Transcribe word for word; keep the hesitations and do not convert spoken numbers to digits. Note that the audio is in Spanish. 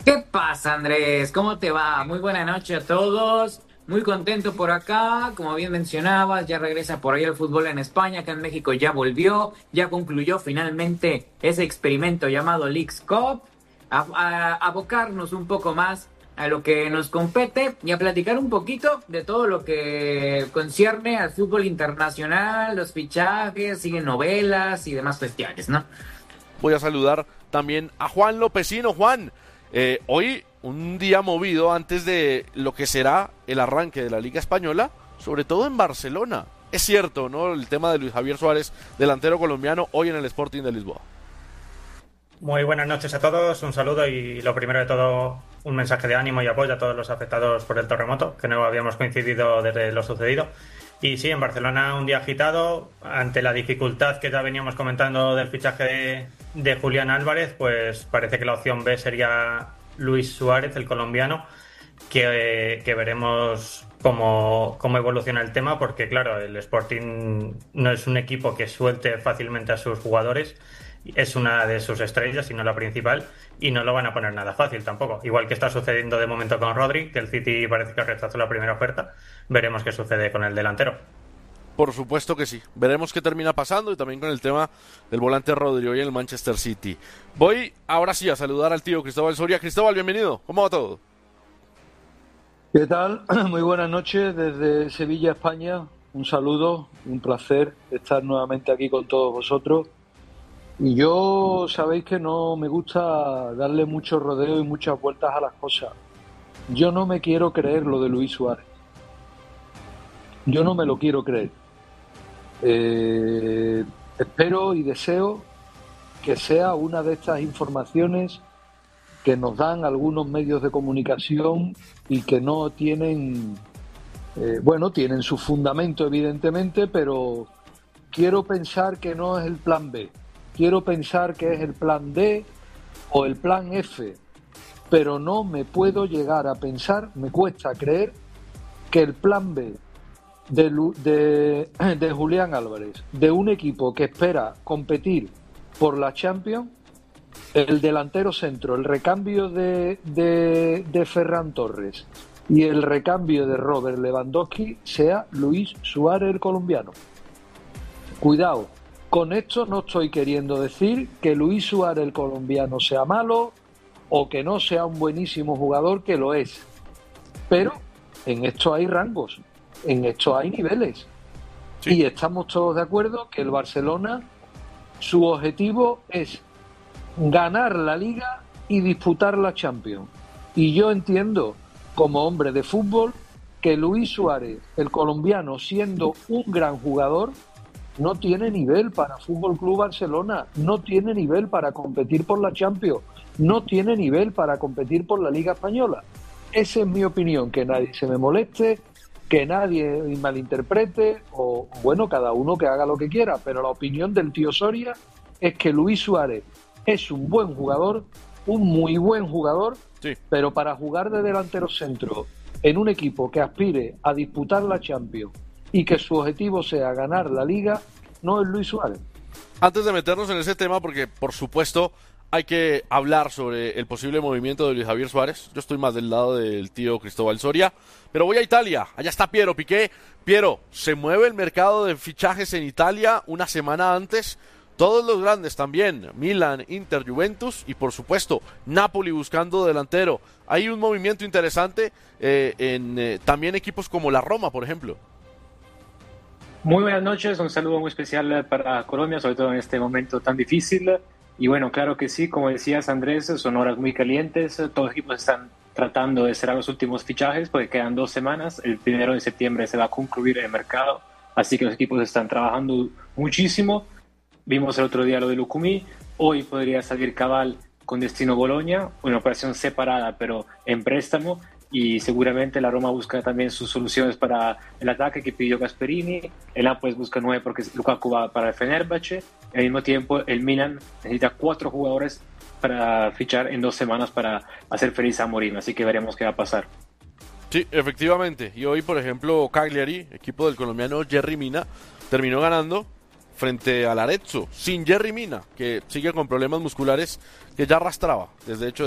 ¿Qué pasa, Andrés? ¿Cómo te va? Muy buena noche a todos. Muy contento por acá. Como bien mencionabas, ya regresa por ahí el fútbol en España. Acá en México ya volvió. Ya concluyó finalmente ese experimento llamado Leagues Cup. A, a- a abocarnos un poco más a lo que nos compete y a platicar un poquito de todo lo que concierne al fútbol internacional, los fichajes, siguen novelas y demás cuestiones, ¿no? Voy a saludar también a Juan Lopecino. Juan, eh, hoy un día movido antes de lo que será el arranque de la Liga Española, sobre todo en Barcelona. Es cierto, ¿no? El tema de Luis Javier Suárez, delantero colombiano, hoy en el Sporting de Lisboa. Muy buenas noches a todos, un saludo y lo primero de todo, un mensaje de ánimo y apoyo a todos los afectados por el terremoto, que no habíamos coincidido desde lo sucedido. Y sí, en Barcelona un día agitado, ante la dificultad que ya veníamos comentando del fichaje de, de Julián Álvarez, pues parece que la opción B sería Luis Suárez, el colombiano, que, que veremos cómo, cómo evoluciona el tema, porque claro, el Sporting no es un equipo que suelte fácilmente a sus jugadores, es una de sus estrellas y no la principal, y no lo van a poner nada fácil tampoco. Igual que está sucediendo de momento con Rodri, que el City parece que rechazó la primera oferta, veremos qué sucede con el delantero. Por supuesto que sí. Veremos qué termina pasando y también con el tema del volante Rodri hoy en el Manchester City. Voy ahora sí a saludar al tío Cristóbal Soria. Cristóbal, bienvenido. ¿Cómo va todo? ¿Qué tal? Muy buenas noches desde Sevilla, España. Un saludo, un placer estar nuevamente aquí con todos vosotros. Y yo sabéis que no me gusta darle mucho rodeo y muchas vueltas a las cosas. Yo no me quiero creer lo de Luis Suárez. Yo no me lo quiero creer. Eh, espero y deseo que sea una de estas informaciones que nos dan algunos medios de comunicación y que no tienen, eh, bueno, tienen su fundamento evidentemente, pero quiero pensar que no es el plan B. Quiero pensar que es el plan D o el plan F, pero no me puedo llegar a pensar, me cuesta creer que el plan B de, de, de Julián Álvarez, de un equipo que espera competir por la Champions, el delantero centro, el recambio de, de, de Ferran Torres y el recambio de Robert Lewandowski sea Luis Suárez, el colombiano. Cuidado. Con esto no estoy queriendo decir que Luis Suárez, el colombiano, sea malo o que no sea un buenísimo jugador, que lo es. Pero en esto hay rangos, en esto hay niveles. Sí. Y estamos todos de acuerdo que el Barcelona, su objetivo es ganar la Liga y disputar la Champions. Y yo entiendo, como hombre de fútbol, que Luis Suárez, el colombiano, siendo un gran jugador, no tiene nivel para Fútbol Club Barcelona, no tiene nivel para competir por la Champions, no tiene nivel para competir por la Liga Española. Esa es mi opinión, que nadie se me moleste, que nadie malinterprete, o bueno, cada uno que haga lo que quiera, pero la opinión del tío Soria es que Luis Suárez es un buen jugador, un muy buen jugador, sí, pero para jugar de delantero centro en un equipo que aspire a disputar la Champions y que su objetivo sea ganar la Liga, no es Luis Suárez. Antes de meternos en ese tema, porque por supuesto hay que hablar sobre el posible movimiento de Luis Javier Suárez, yo estoy más del lado del tío Cristóbal Soria, pero voy a Italia, allá está Piero Piqué. Piero, se mueve el mercado de fichajes en Italia una semana antes, todos los grandes también, Milan, Inter, Juventus y por supuesto Napoli buscando delantero. Hay un movimiento interesante eh, en eh, también equipos como la Roma, por ejemplo. Muy buenas noches, un saludo muy especial para Colombia, sobre todo en este momento tan difícil. Y bueno, claro que sí, como decías Andrés, son horas muy calientes, todos los equipos están tratando de cerrar los últimos fichajes porque quedan dos semanas, el primero de septiembre se va a concluir el mercado, así que los equipos están trabajando muchísimo. Vimos el otro día lo de Lucumí, hoy podría salir Cabal con destino Boloña, una operación separada pero en préstamo, y seguramente la Roma busca también sus soluciones para el ataque que pidió Gasperini, el Nápoles busca nueve porque Lukaku va para el Fenerbahce, al mismo tiempo el Milan necesita cuatro jugadores para fichar en dos semanas para hacer feliz a Mourinho, así que veremos qué va a pasar. Sí, efectivamente, y hoy por ejemplo Cagliari, equipo del colombiano Yerry Mina, terminó ganando frente al Arezzo, sin Yerry Mina, que sigue con problemas musculares que ya arrastraba desde hecho